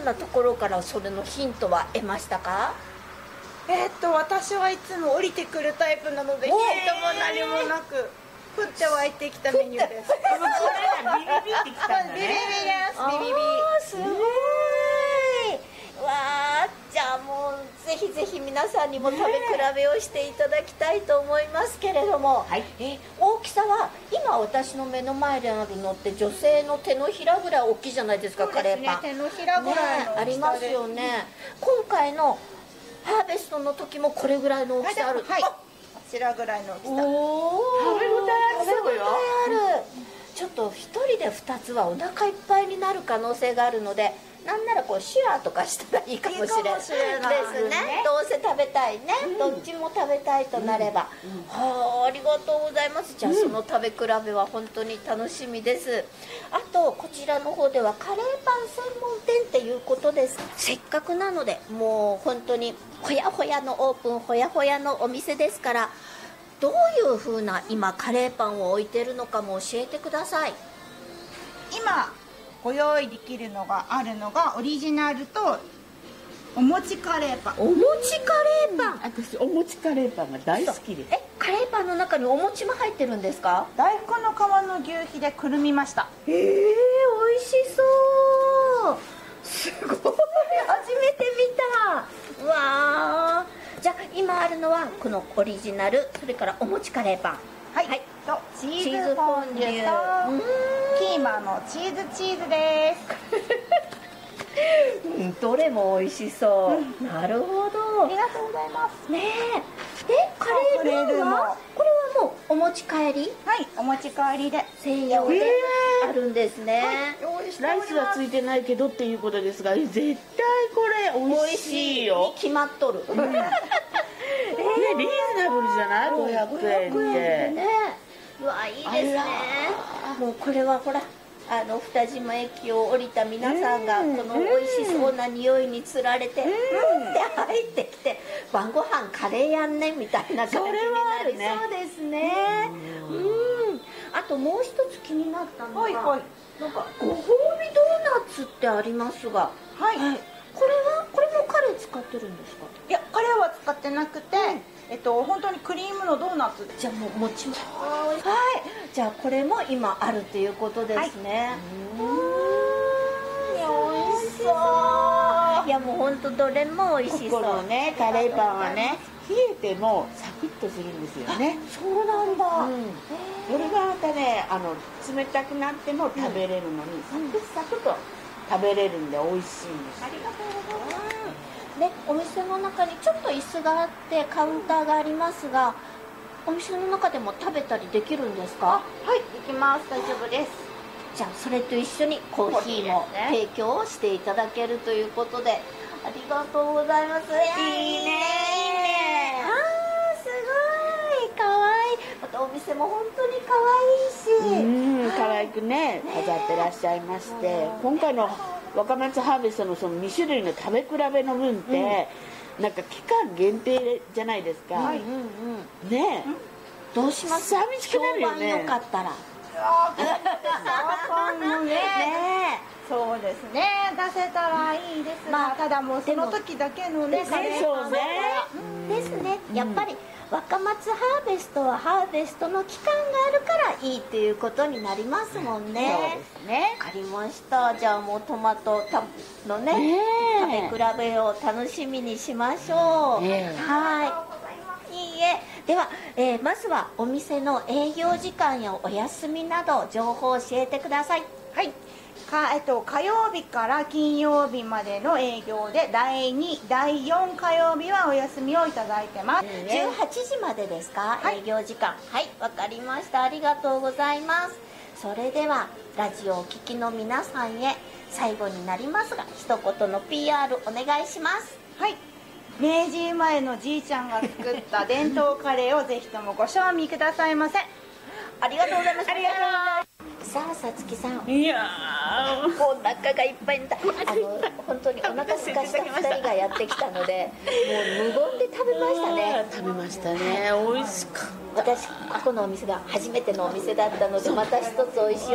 なところからそれのヒントは得ましたか？ 私はいつも降りてくるタイプなのでヒントも何もなく降って湧いてきたメニューです。 これがビビビってきたんだビビビね。 です。ビビビ。 すごい。わあ、じゃあもうぜひぜひ皆さんにも食べ比べをしていただきたいと思いますけれども、 はい。 大きさは今私の目の前であるのって女性の手のひらぐらい大きいじゃないですか。 そうですねカレーパン。 手のひらぐらいの大きさでありますよね。今回のハーベストの時もこれぐらいの大きさある。 はい。こちらぐらいの大きさ。 おお。 食べ応えありそうよ。 食べ応えある。ちょっと一人で2つはお腹いっぱいになる可能性があるので、なんならこうシェアとかしたらいいかもしれないですね。どうせ食べたいね、どっちも食べたいとなれば、はあ、ありがとうございます。じゃあその食べ比べは本当に楽しみです。あとこちらの方ではカレーパン専門店っていうことです。せっかくなのでもう本当にほやほやのオープン、ほやほやのお店ですから、どういう風な今カレーパンを置いてるのかも教えてください。 今ご用意できるのがあるのがオリジナルとお餅カレーパン。 お餅カレーパン、 私お餅カレーパンが大好きです。 カレーパンの中にお餅も入ってるんですか？ 大福の皮の求肥でくるみました。 美味しそう。すごい、初めて見た。わー、じゃあ今あるのはこのオリジナル、それからお餅カレーパン、 はい、とチーズフォンデュとキーマのチーズです。 どれも美味しそう。なるほど。 ありがとうございますねえ。でカレールーはこれはもうお持ち帰り？ はい、お持ち帰りで専用であるんですね。 ライスはついてないけどっていうことですが、絶対これ美味しいよ。 決まっとる。 ね、リーズナブルじゃない？500円ってね。うわ、いいですね。もうこれはほら、二島駅を降りた皆さんがこの美味しそうな匂いにつられてって入ってきて、晩ご飯カレーやんねみたいな感じになりそうですね。あともう一つ気になったのが、なんかご褒美ドーナツってありますが、 はい、 これもカレー使ってるんですか？ いや、カレーは使ってなくて、本当にクリームのドーナツ。 じゃあもう餅も、はい、じゃあこれも今あるっていうことですね。美味しそう。いやもう本当どれも美味しそう。 このねカレーパンはね、冷えてもサクッとするんですよね。 そうなんだ。 これがまたね、冷たくなっても食べれるのに、サクサクと食べれるんで美味しいんです。 ありがとうございます。で、お店の中にちょっと椅子があってカウンターがありますが、お店の中でも食べたりできるんですか？ はい、できます。大丈夫です。 じゃあそれと一緒にコーヒーも提供をしていただけるということで、ありがとうございます。いいね。あー、すごいかわいい。またお店も本当にかわいいし、 可愛くね飾ってらっしゃいまして、今回の若松ハーベストのその2種類の食べ比べの分って、なんか期間限定じゃないですか。ね、 どうします？ 寂しくなるよね。 評判よかったら。 そうですね、出せたらいいですが、ただもうその時だけのね、カレーパンですね。やっぱり若松ハーベストはハーベストの期間があるからいいっていうことになりますもんね。 そうですね。 わかりました。じゃあもうトマトのね、食べ比べを楽しみにしましょう。はい。いいえ。では、まずはお店の営業時間やお休みなど情報を教えてください。 はい。火曜日から金曜日までの営業で、第2、第4火曜日はお休みをいただいてます。 18時までですか？営業時間。はい、わかりました。ありがとうございます。それではラジオをお聞きの皆さんへ、最後になりますが一言の PR お願いします。 はい。明治生まれのじいちゃんが作った伝統カレーをぜひともご賞味くださいませ。 ありがとうございます。 ありがとうございます。 さあ、さつきさん。 いやー、お腹がいっぱいに本当にお腹すかした2人がやってきたので、もう無言で食べましたね。 食べましたね。美味しかった。 私、ここのお店が初めてのお店だったので、また一つ美味しい